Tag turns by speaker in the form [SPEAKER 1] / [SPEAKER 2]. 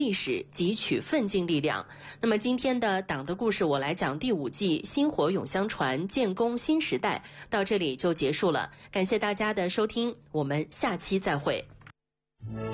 [SPEAKER 1] 历史汲取奋进力量。那么今天的党的故事我来讲第5季薪火永相传，建功新时代到这里就结束了，感谢大家的收听，我们下期再会。